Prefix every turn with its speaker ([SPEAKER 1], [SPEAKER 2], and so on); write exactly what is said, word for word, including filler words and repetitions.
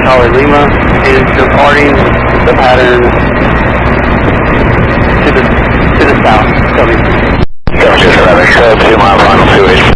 [SPEAKER 1] Charlie Lima is departing the pattern to the to the south. Coming.
[SPEAKER 2] Gotcha, traffic, uh, two mile final two eight.